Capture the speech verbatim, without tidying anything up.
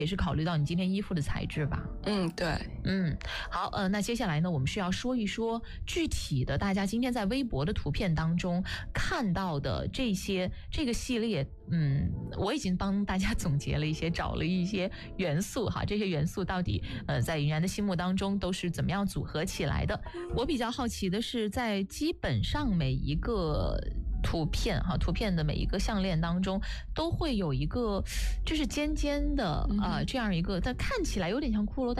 也是考虑到你今天衣服的材质吧。 嗯，对， 嗯，好，呃，那接下来呢，我们是要说一说具体的，大家今天在微博的图片当中看到的这些这个系列，嗯，我已经帮大家总结了一些，找了一些元素哈，这些元素到底呃在云然的心目当中都是怎么样组合起来的？我比较好奇的是，在基本上每一个图片哈，图片的每一个项链当中都会有一个就是尖尖的啊、呃、这样一个，但看起来有点像骷髅。